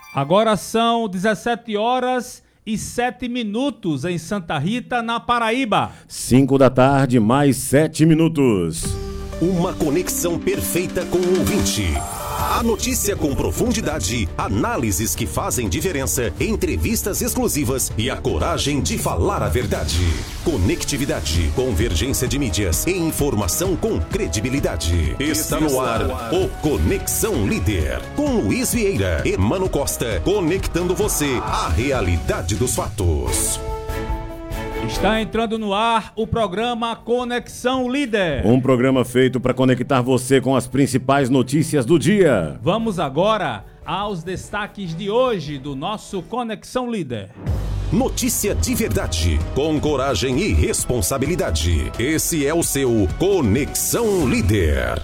Agora são 17 horas e 7 minutos em Santa Rita, na Paraíba. 5 da tarde, mais 7 minutos. Uma conexão perfeita com o ouvinte. A notícia com profundidade, análises que fazem diferença, entrevistas exclusivas e a coragem de falar a verdade. Conectividade, convergência de mídias e informação com credibilidade. Está no ar o Conexão Líder, com Luiz Vieira e Mano Costa, conectando você à realidade dos fatos. Está entrando no ar o programa Conexão Líder. Um programa feito para conectar você com as principais notícias do dia. Vamos agora aos destaques de hoje do nosso Conexão Líder. Notícia de verdade, com coragem e responsabilidade. Esse é o seu Conexão Líder.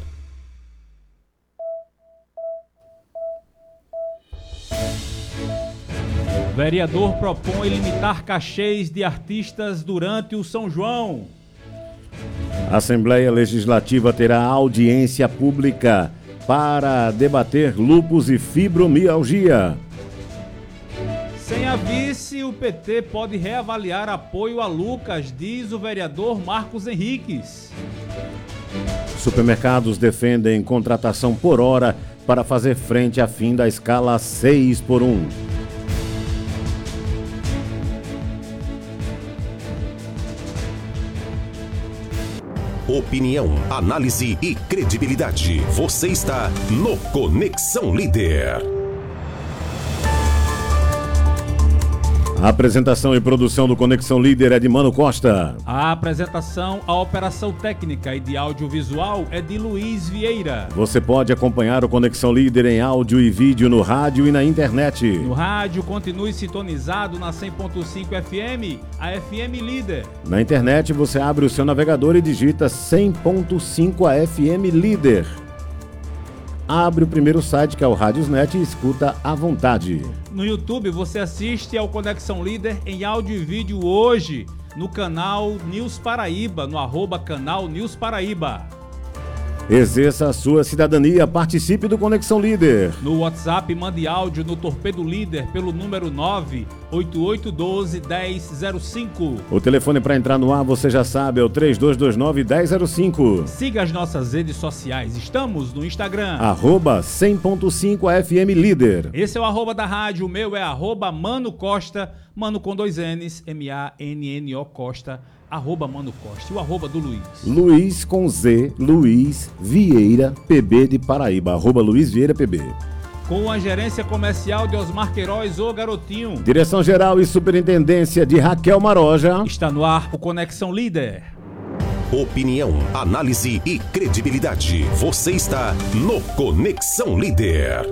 O vereador propõe limitar cachês de artistas durante o São João. A Assembleia Legislativa terá audiência pública para debater lúpus e fibromialgia. Sem a vice, o PT pode reavaliar apoio a Lucas, diz o vereador Marcos Henriques. Supermercados defendem contratação por hora para fazer frente à fim da escala 6x1. Opinião, análise e credibilidade. Você está no Conexão Líder. A apresentação e produção do Conexão Líder é de Mano Costa. A apresentação, a operação técnica e de audiovisual é de Luiz Vieira. Você pode acompanhar o Conexão Líder em áudio e vídeo no rádio e na internet. No rádio, continue sintonizado na 100.5 FM, a FM Líder. Na internet, você abre o seu navegador e digita 100.5 a FM Líder. Abre o primeiro site, que é o Radiosnet, e escuta à vontade. No YouTube, você assiste ao Conexão Líder em áudio e vídeo hoje, no canal News Paraíba, no @canal News Paraíba. Exerça a sua cidadania, participe do Conexão Líder. No WhatsApp, mande áudio no Torpedo Líder pelo número 98812-1005. O telefone para entrar no ar, você já sabe, é o 3229-1005. Siga as nossas redes sociais. Estamos no Instagram. @100.5 FM Líder. Esse é o @ da rádio. O meu é @Mano Costa, Mano com 2 N's, MANNO Costa, @Mano Costa. E o @ do Luiz. Luiz com Z, Luiz Vieira PB de Paraíba, @Luiz Vieira PB. Com a gerência comercial de Osmar Queiroz, o Garotinho. Direção geral e superintendência de Raquel Maroja. Está no ar o Conexão Líder. Opinião, análise e credibilidade. Você está no Conexão Líder.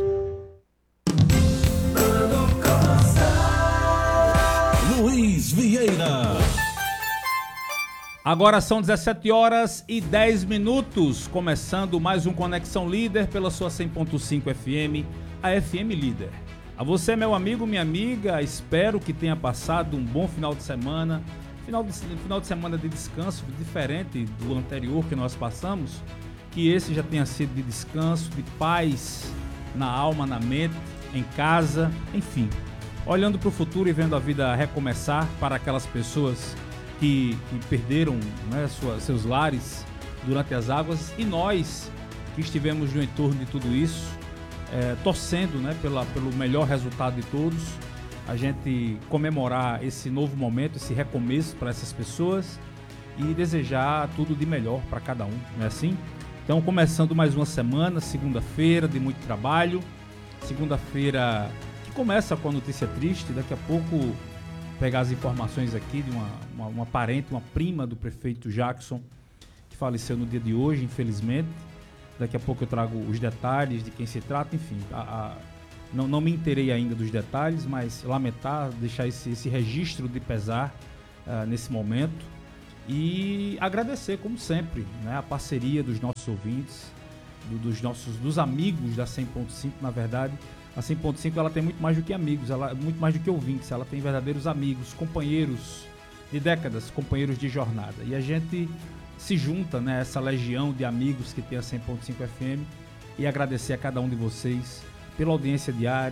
Luiz Vieira. Agora são 17 horas e 10 minutos, começando mais um Conexão Líder pela sua 100.5 FM, a FM Líder. A você, meu amigo, minha amiga, espero que tenha passado um bom final de semana, final de semana de descanso, diferente do anterior que nós passamos, que esse já tenha sido de descanso, de paz na alma, na mente, em casa, enfim, olhando para o futuro e vendo a vida recomeçar para aquelas pessoas que perderam, né, seus lares durante as águas, e nós que estivemos no entorno de tudo isso, torcendo, né, pelo melhor resultado de todos, a gente comemorar esse novo momento, esse recomeço para essas pessoas e desejar tudo de melhor para cada um, não é assim? Então, começando mais uma semana, segunda-feira de muito trabalho, segunda-feira que começa com a notícia triste, daqui a pouco pegar as informações aqui de uma parente, uma prima do prefeito Jackson, que faleceu no dia de hoje, infelizmente. Daqui a pouco eu trago os detalhes de quem se trata, enfim. Não me inteirei ainda dos detalhes, mas lamentar, deixar esse registro de pesar nesse momento. E agradecer, como sempre, né, a parceria dos nossos ouvintes, dos amigos da 100.5, na verdade. A 100.5 ela tem muito mais do que amigos, muito mais do que ouvintes, ela tem verdadeiros amigos, companheiros de décadas, companheiros de jornada. E a gente se junta, né, essa legião de amigos que tem a 100.5 FM, e agradecer a cada um de vocês pela audiência diária,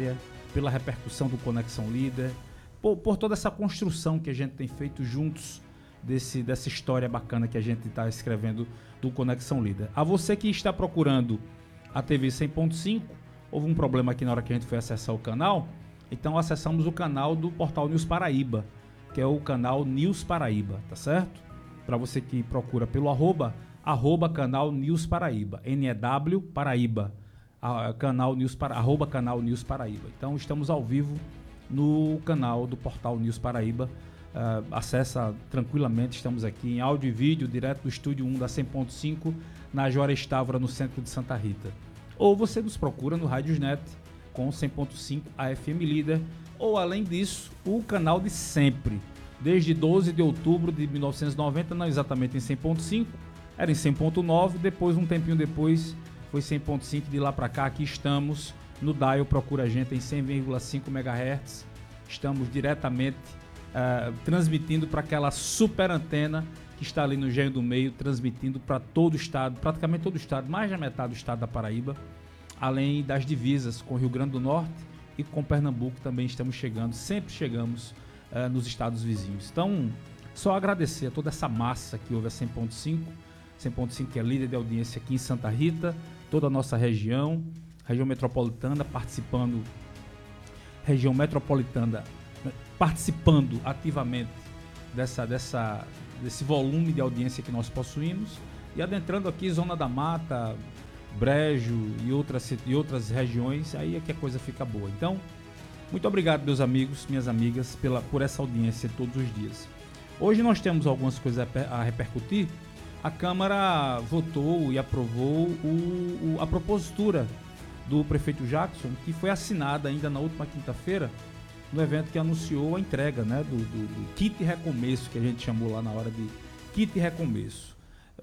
pela repercussão do Conexão Líder, por toda essa construção que a gente tem feito juntos dessa história bacana que a gente está escrevendo do Conexão Líder. A você que está procurando a TV 100.5, houve um problema aqui na hora que a gente foi acessar o canal, então acessamos o canal do Portal News Paraíba, que é o canal News Paraíba, tá certo? Para você que procura pelo arroba canal News Paraíba, NEW Paraíba, canal News arroba canal News Paraíba. Então estamos ao vivo no canal do Portal News Paraíba. Acessa tranquilamente, estamos aqui em áudio e vídeo, direto do estúdio 1 da 100.5, na Juarez Távora, no centro de Santa Rita. Ou você nos procura no Rádiosnet com 100.5 AFM Líder, ou além disso, o canal de sempre, desde 12 de outubro de 1990, não exatamente em 100.5, era em 100.9, depois, um tempinho depois, foi 100.5, de lá para cá, aqui estamos no dial, procura a gente em 100,5 MHz, estamos diretamente transmitindo para aquela super antena que está ali no Engenho do Meio, transmitindo para todo o estado, praticamente todo o estado, mais da metade do estado da Paraíba, além das divisas com o Rio Grande do Norte e com Pernambuco também estamos chegando, sempre chegamos nos estados vizinhos. Então, só agradecer a toda essa massa que houve a 100.5, 100.5 que é líder de audiência aqui em Santa Rita, toda a nossa região metropolitana participando, ativamente desse volume de audiência que nós possuímos, e adentrando aqui Zona da Mata, Brejo e outras regiões, aí é que a coisa fica boa. Então, muito obrigado, meus amigos, minhas amigas, por essa audiência todos os dias. Hoje nós temos algumas coisas a repercutir. A Câmara votou e aprovou a propositura do prefeito Jackson, que foi assinada ainda na última quinta-feira, no evento que anunciou a entrega, né, do kit recomeço, que a gente chamou lá na hora de kit recomeço.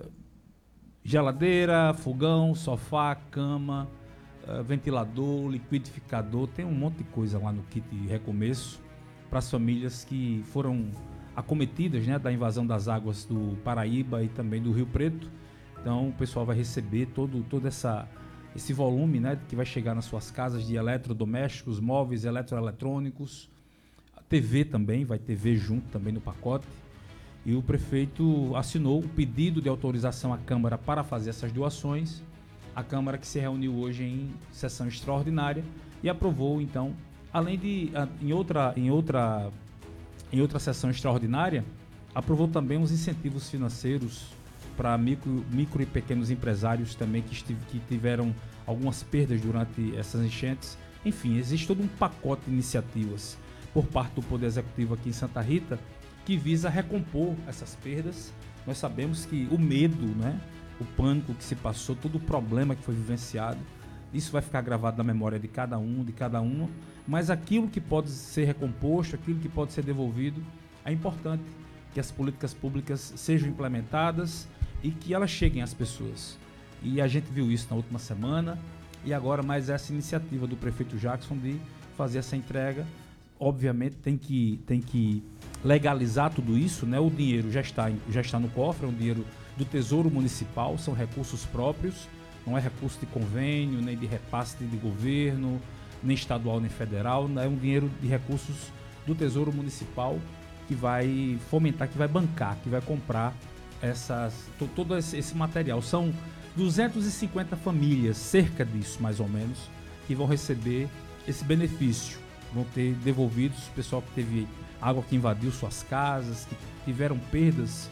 Geladeira, fogão, sofá, cama, ventilador, liquidificador, tem um monte de coisa lá no kit recomeço para as famílias que foram acometidas, né, da invasão das águas do Paraíba e também do Rio Preto. Então o pessoal vai receber todo esse volume, né, que vai chegar nas suas casas de eletrodomésticos, móveis, eletroeletrônicos, a TV também, vai TV junto também no pacote. E o prefeito assinou o pedido de autorização à Câmara para fazer essas doações. A Câmara que se reuniu hoje em sessão extraordinária e aprovou, então, além de, em outra sessão extraordinária, aprovou também os incentivos financeiros para micro e pequenos empresários também que tiveram algumas perdas durante essas enchentes. Enfim, existe todo um pacote de iniciativas por parte do Poder Executivo aqui em Santa Rita que visa recompor essas perdas. Nós sabemos que o medo, né, o pânico que se passou, todo o problema que foi vivenciado, isso vai ficar gravado na memória de cada um, de cada uma, mas aquilo que pode ser recomposto, aquilo que pode ser devolvido, é importante que as políticas públicas sejam implementadas e que elas cheguem às pessoas. E a gente viu isso na última semana, e agora mais essa iniciativa do prefeito Jackson de fazer essa entrega. Obviamente tem que legalizar tudo isso, né? O dinheiro já está no cofre, é um dinheiro do Tesouro Municipal, são recursos próprios, não é recurso de convênio, nem de repasse de governo, nem estadual, nem federal, é um dinheiro de recursos do Tesouro Municipal que vai fomentar, que vai bancar, que vai comprar todo esse material. São 250 famílias, cerca disso mais ou menos, que vão receber esse benefício, vão ter devolvidos, o pessoal que teve água que invadiu suas casas, que tiveram perdas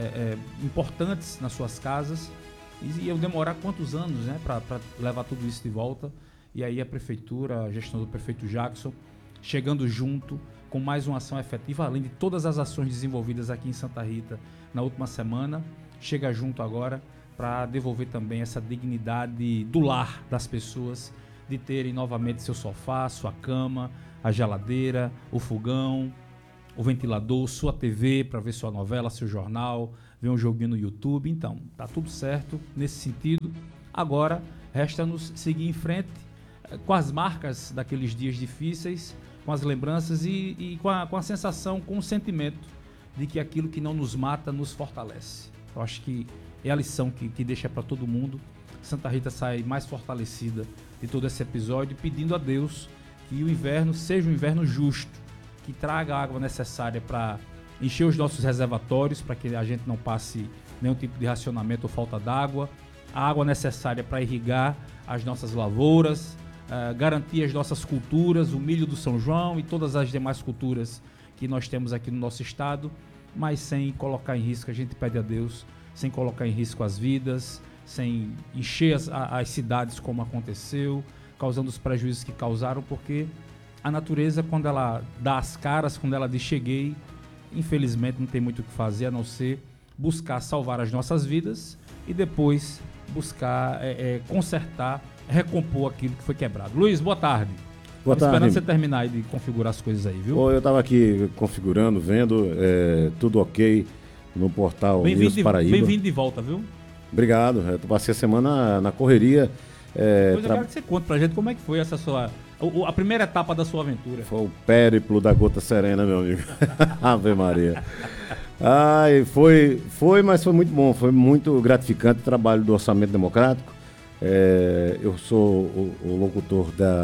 importantes nas suas casas, e iam demorar quantos anos, né, para levar tudo isso de volta. E aí a prefeitura, a gestão do prefeito Jackson, chegando junto com mais uma ação efetiva, além de todas as ações desenvolvidas aqui em Santa Rita na última semana, chega junto agora para devolver também essa dignidade do lar das pessoas, de terem novamente seu sofá, sua cama, a geladeira, o fogão, o ventilador, sua TV para ver sua novela, seu jornal, ver um joguinho no YouTube. Então, tá tudo certo nesse sentido. Agora, resta-nos seguir em frente com as marcas daqueles dias difíceis, com as lembranças e com a sensação, com o sentimento de que aquilo que não nos mata nos fortalece. Eu acho que é a lição que deixa para todo mundo. Santa Rita sai mais fortalecida de todo esse episódio, pedindo a Deus que o inverno seja um inverno justo, que traga a água necessária para encher os nossos reservatórios, para que a gente não passe nenhum tipo de racionamento ou falta d'água, a água necessária para irrigar as nossas lavouras, garantir as nossas culturas, o milho do São João e todas as demais culturas que nós temos aqui no nosso estado, mas sem colocar em risco, a gente pede a Deus, sem colocar em risco as vidas, sem encher as cidades como aconteceu, causando os prejuízos que causaram, porque a natureza, quando ela dá as caras, quando ela diz cheguei, infelizmente não tem muito o que fazer a não ser buscar salvar as nossas vidas e depois buscar consertar, recompor aquilo que foi quebrado. Luiz, boa tarde. Boa tarde. Esperando você terminar aí de configurar as coisas aí, viu? Eu estava aqui configurando, vendo, tudo ok no portal News Paraíba. Bem-vindo de volta, viu? Obrigado, eu passei a semana na correria. Depois eu quero que você conte pra gente como é que foi essa a primeira etapa da sua aventura. Foi o périplo da gota serena, meu amigo. Ave Maria. Ai, mas foi muito bom, foi muito gratificante o trabalho do Orçamento Democrático. Eu sou o locutor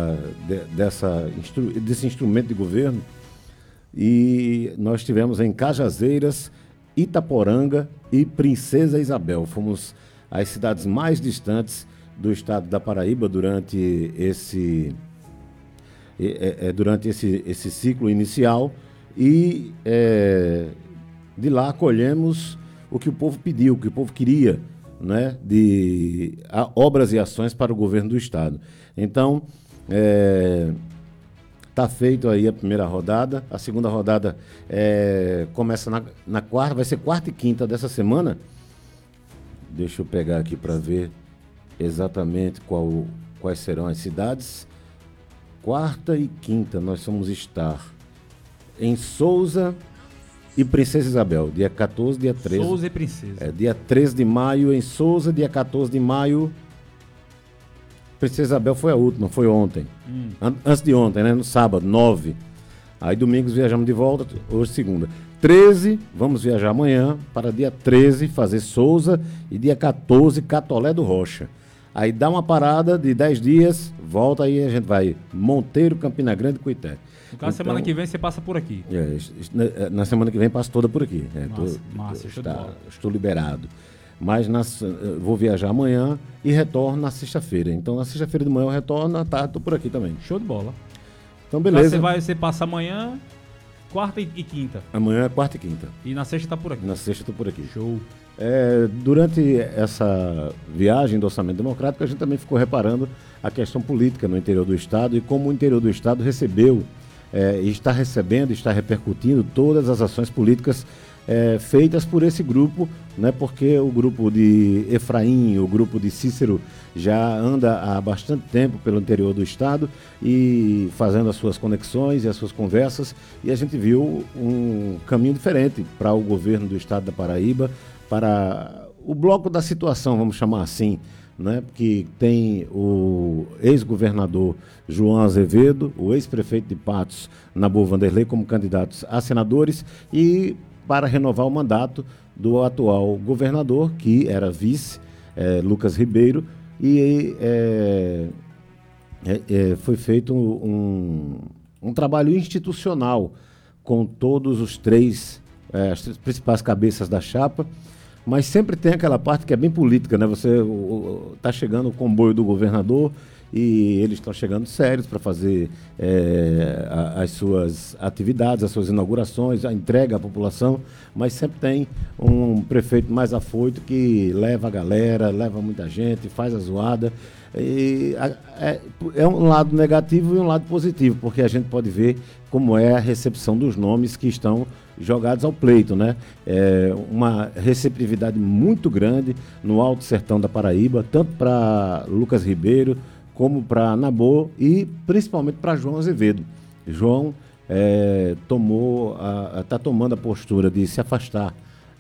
desse instrumento de governo e nós estivemos em Cajazeiras, Itaporanga e Princesa Isabel. Fomos as cidades mais distantes do estado da Paraíba durante esse ciclo inicial e de lá acolhemos o que o povo pediu, o que o povo queria, né, de obras e ações para o governo do estado. Então, está feito aí a primeira rodada, a segunda rodada começa na quarta, vai ser quarta e quinta dessa semana. Deixa eu pegar aqui para ver exatamente quais serão as cidades. Quarta e quinta nós vamos estar em Souza e Princesa Isabel, dia 14, dia 13. Souza e Princesa. Dia 13 de maio em Souza, dia 14 de maio. Princesa Isabel foi a última, foi ontem. Antes de ontem, né? No sábado, 9. Aí domingos viajamos de volta, hoje segunda. 13, vamos viajar amanhã para dia 13 fazer Souza e dia 14 Catolé do Rocha. Aí dá uma parada de 10 dias, volta aí a gente vai Monteiro, Campina Grande e Cuité. No caso, semana que vem você passa por aqui. Na semana que vem passo toda por aqui. Massa, estou liberado. Mas vou viajar amanhã e retorno na sexta-feira. Então na sexta-feira de manhã eu retorno, à tarde estou por aqui também. Show de bola. Então beleza. Você passa amanhã, quarta e quinta. Amanhã é quarta e quinta. E na sexta está por aqui. Na sexta estou por aqui. Show. Durante essa viagem do Orçamento Democrático, a gente também ficou reparando a questão política no interior do estado e como o interior do estado recebeu e está recebendo, está repercutindo todas as ações políticas feitas por esse grupo, né, porque o grupo de Efraim, o grupo de Cícero já anda há bastante tempo pelo interior do estado e fazendo as suas conexões e as suas conversas, e a gente viu um caminho diferente para o governo do estado da Paraíba, para o bloco da situação, vamos chamar assim, né? Que tem o ex-governador João Azevedo, o ex-prefeito de Patos, Nabu Vanderlei, como candidatos a senadores, e para renovar o mandato do atual governador, que era vice, Lucas Ribeiro, e foi feito um trabalho institucional com todos os as principais cabeças da chapa. Mas sempre tem aquela parte que é bem política, né? Você está chegando o comboio do governador e eles estão chegando sérios para fazer as suas atividades, as suas inaugurações, a entrega à população, mas sempre tem um prefeito mais afoito que leva a galera, leva muita gente, faz a zoada. E é um lado negativo e um lado positivo, porque a gente pode ver como é a recepção dos nomes que estão jogados ao pleito, né? Uma receptividade muito grande no Alto Sertão da Paraíba, tanto para Lucas Ribeiro como para Nabu e principalmente para João Azevedo. João está tomando a postura de se afastar,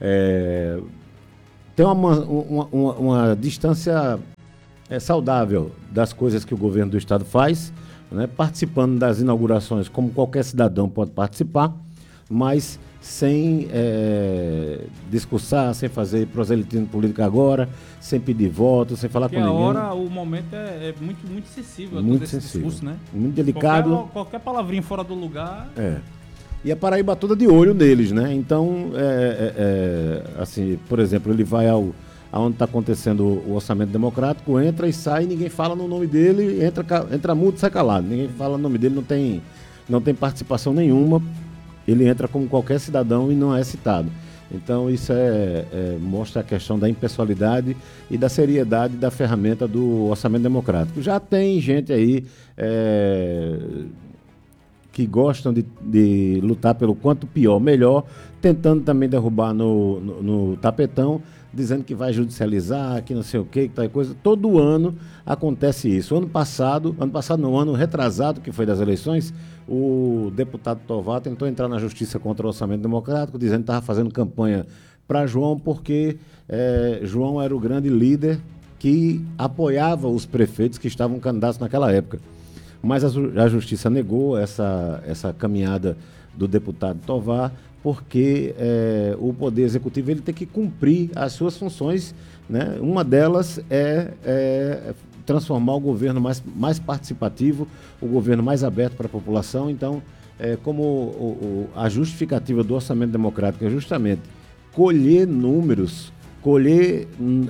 tem uma distância saudável das coisas que o governo do estado faz, né? Participando das inaugurações como qualquer cidadão pode participar, mas sem discursar, sem fazer proselitismo político agora, sem pedir voto, sem falar com ninguém. Porque a hora, o momento é muito, muito sensível. Muito todo esse sensível. discurso, né? Muito delicado. Qualquer palavrinha fora do lugar... E a Paraíba toda de olho neles, né? Então, assim, por exemplo, ele vai aonde está acontecendo o orçamento democrático, entra e sai, ninguém fala no nome dele, entra mudo, sai calado. Ninguém fala no nome dele, não tem participação nenhuma. Ele entra como qualquer cidadão e não é citado. Então, isso mostra a questão da impessoalidade e da seriedade da ferramenta do orçamento democrático. Já tem gente aí que gostam de lutar pelo quanto pior, melhor, tentando também derrubar no tapetão, dizendo que vai judicializar, que não sei o que tal coisa. Todo ano acontece isso. No ano retrasado, que foi das eleições, o deputado Tovar tentou entrar na justiça contra o orçamento democrático, dizendo que estava fazendo campanha para João, porque João era o grande líder que apoiava os prefeitos que estavam candidatos naquela época. Mas a justiça negou essa caminhada do deputado Tovar, porque o Poder Executivo ele tem que cumprir as suas funções, né? Uma delas é transformar o governo mais participativo, o governo mais aberto para a população. Então, como a justificativa do orçamento democrático é justamente colher números, colher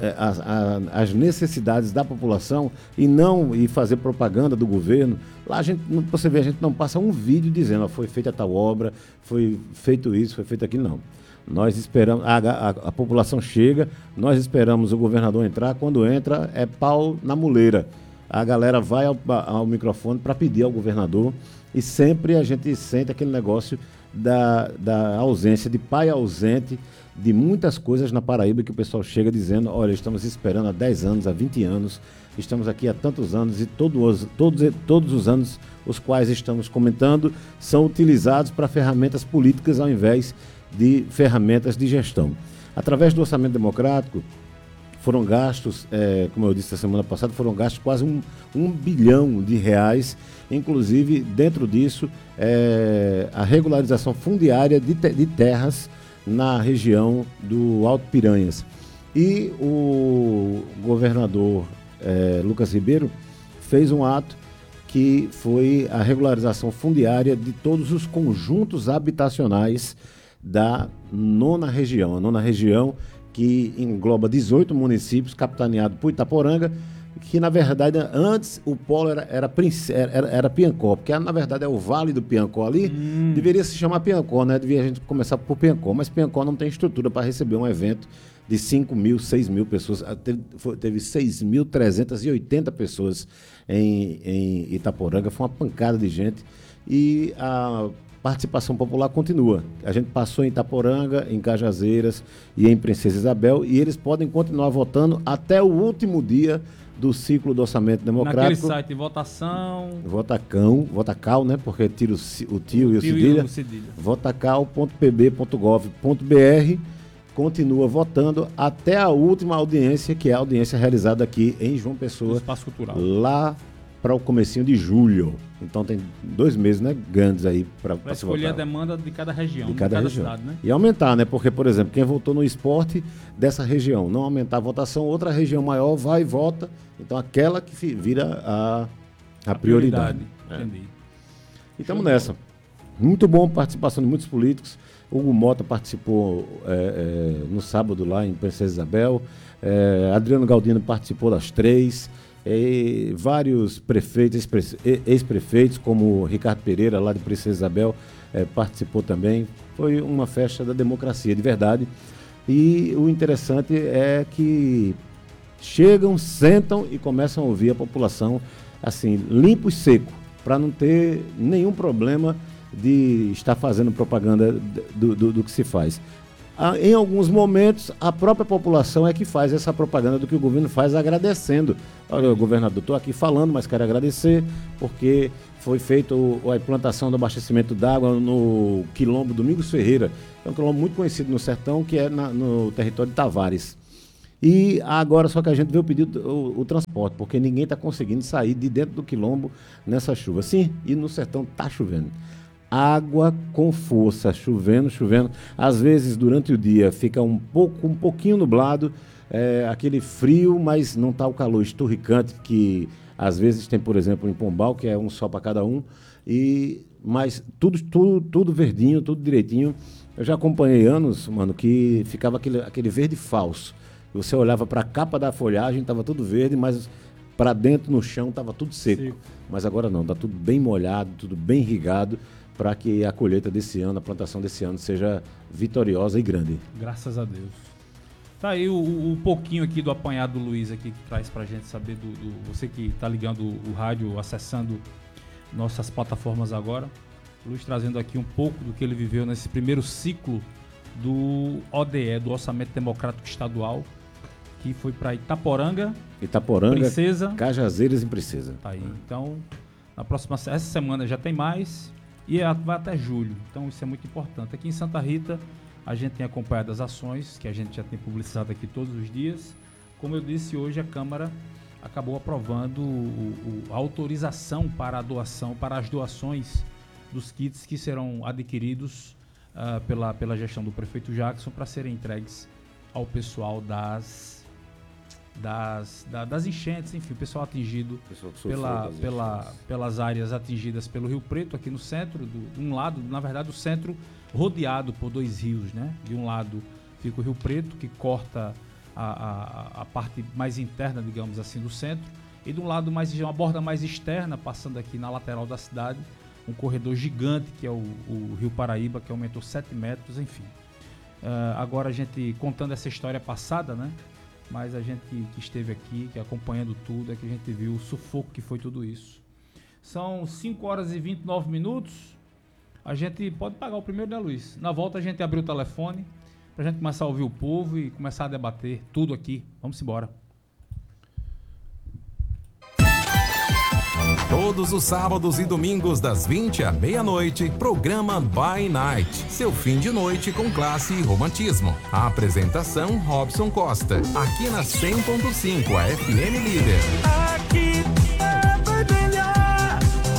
as necessidades da população e fazer propaganda do governo. Lá você vê, a gente não passa um vídeo dizendo foi feita tal obra, foi feito isso, foi feito aquilo, não. Nós esperamos, a população chega, nós esperamos o governador entrar, quando entra é pau na muleira. A galera vai ao microfone para pedir ao governador e sempre a gente sente aquele negócio da ausência, de pai ausente, de muitas coisas na Paraíba que o pessoal chega dizendo, olha, estamos esperando há 10 anos, há 20 anos, estamos aqui há tantos anos e todos os anos os quais estamos comentando são utilizados para ferramentas políticas ao invés de ferramentas de gestão. Através do orçamento democrático, foram gastos, como eu disse a semana passada, foram gastos quase um bilhão de reais, inclusive dentro disso a regularização fundiária de terras na região do Alto Piranhas. E o governador Lucas Ribeiro fez um ato que foi a regularização fundiária de todos os conjuntos habitacionais da nona região. A nona região que engloba 18 municípios, capitaneado por Itaporanga, que na verdade antes o polo era Piancó, porque na verdade é o Vale do Piancó ali, deveria se chamar Piancó, né? Devia a gente começar por Piancó, mas Piancó não tem estrutura para receber um evento de 5 mil, 6 mil pessoas. Teve 6.380 pessoas em Itaporanga, foi uma pancada de gente e a participação popular continua. A gente passou em Itaporanga, em Cajazeiras e em Princesa Isabel e eles podem continuar votando até o último dia do ciclo do orçamento democrático. Naquele site de votação... Votacal, né? Porque tira o tio e o cedilha. Votacal.pb.gov.br. Continua votando até a última audiência, que é a audiência realizada aqui em João Pessoa. Espaço Cultural. Lá para o comecinho de julho. Então tem 2 meses, né, grandes aí para se escolher votar. A demanda de cada região, de cada região. cidade, né? E aumentar, né? Porque, por exemplo, quem votou no esporte dessa região não aumentar a votação, outra região maior vai e vota. Então aquela que vira a prioridade. Entendi. E estamos nessa. Muito bom, participação de muitos políticos. Hugo Mota participou no sábado lá em Princesa Isabel. Adriano Galdino participou das 3. Vários prefeitos, ex-prefeitos, como Ricardo Pereira, lá de Princesa Isabel, participou também. Foi uma festa da democracia, de verdade. E o interessante é que chegam, sentam e começam a ouvir a população assim, limpo e seco, para não ter nenhum problema de estar fazendo propaganda do que se faz. Em alguns momentos, a própria população é que faz essa propaganda do que o governo faz, agradecendo. Olha, governador, estou aqui falando, mas quero agradecer, porque foi feita a implantação do abastecimento d'água no quilombo Domingos Ferreira. É um quilombo muito conhecido no sertão, que é no território de Tavares. E agora só que a gente veio pedir o transporte, porque ninguém está conseguindo sair de dentro do quilombo nessa chuva. Sim, e no sertão está chovendo. água com força, chovendo. Às vezes, durante o dia, fica um pouquinho nublado, aquele frio, mas não está o calor esturricante que às vezes tem, por exemplo, em Pombal, que é um sol para cada um, mas tudo verdinho, tudo direitinho. Eu já acompanhei anos, mano, que ficava aquele verde falso. Você olhava para a capa da folhagem, estava tudo verde, mas para dentro, no chão, estava tudo seco. Mas agora não, está tudo bem molhado, tudo bem irrigado, para que a colheita desse ano, a plantação desse ano, seja vitoriosa e grande. Graças a Deus. Tá aí o pouquinho aqui do apanhado do Luiz aqui, que traz pra gente saber você que tá ligando o rádio, acessando nossas plataformas agora. O Luiz trazendo aqui um pouco do que ele viveu nesse primeiro ciclo do ODE, do Orçamento Democrático Estadual, que foi para Itaporanga, Princesa, Cajazeiras e Princesa. Tá aí. Então, essa semana já tem mais e vai até julho. Então, isso é muito importante. Aqui em Santa Rita, a gente tem acompanhado as ações, que a gente já tem publicizado aqui todos os dias. Como eu disse, hoje a Câmara acabou aprovando a autorização para a doação, para as doações dos kits que serão adquiridos pela gestão do prefeito Jackson para serem entregues ao pessoal das enchentes, enfim, o pessoal atingido pelas áreas atingidas pelo Rio Preto, aqui no centro, de um lado, na verdade, o centro rodeado por dois rios, né? De um lado fica o Rio Preto, que corta a parte mais interna, digamos assim, do centro, e de um lado uma borda mais externa, passando aqui na lateral da cidade, um corredor gigante, que é o Rio Paraíba, que aumentou 7 metros, enfim. Agora a gente, contando essa história passada, né? Mas a gente que esteve aqui, que acompanhando tudo, é que a gente viu o sufoco que foi tudo isso. São 5 horas e 29 minutos. A gente pode pagar o primeiro, né, Luiz? Na volta a gente abriu o telefone pra gente começar a ouvir o povo e começar a debater tudo aqui. Vamos embora. Todos os sábados e domingos das 20 à meia-noite, programa By Night. Seu fim de noite com classe e romantismo. A apresentação Robson Costa. Aqui na 100.5, a FM Líder. Aqui é melhor.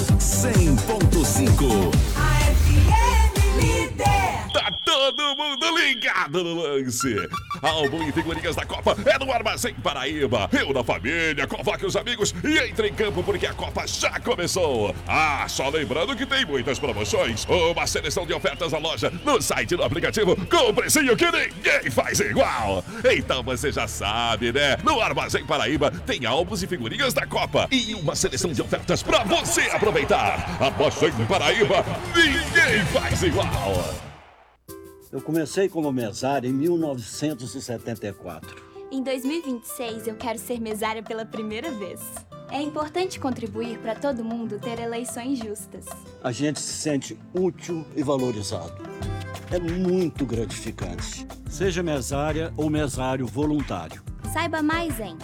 100.5. A FM Líder. Tá todo mundo ligado no lance. Álbum e figurinhas da Copa é no Armazém Paraíba. Eu da família, convoque os amigos e entre em campo porque a Copa já começou. Só lembrando que tem muitas promoções. Uma seleção de ofertas na loja, no site e no aplicativo, com um precinho que ninguém faz igual. Então você já sabe, né? No Armazém Paraíba tem álbuns e figurinhas da Copa e uma seleção de ofertas pra você aproveitar. Armazém Paraíba, ninguém faz igual. Eu comecei como mesária em 1974. Em 2026, eu quero ser mesária pela primeira vez. É importante contribuir para todo mundo ter eleições justas. A gente se sente útil e valorizado. É muito gratificante. Seja mesária ou mesário voluntário. Saiba mais em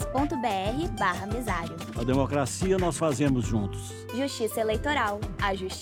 justiçaeleitoral.jus.br/mesário. A democracia nós fazemos juntos. Justiça Eleitoral. A justiça